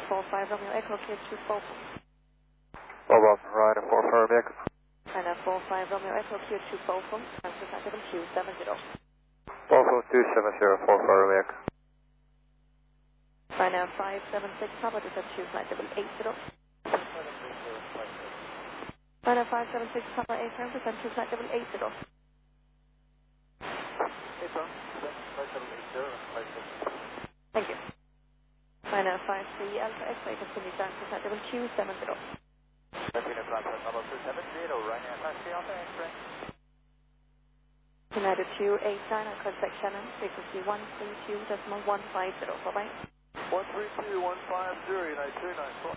45 Romeo Echo, clear to Bolton. Bob, Ryder 45 Echo. China 45 Romeo Echo, clear to Bolton. Transfer flight level 270. Bolton 270, 45 Echo. China 576 Papa, descend to flight level 80. China 576 Papa, 8 turn, descend to flight level 80. Thank you. China 53 Alpha X-ray, continue down to flight level 270. United 289, I'll contact Shannon, frequency 132.150, bye-bye. 132.150, United 294.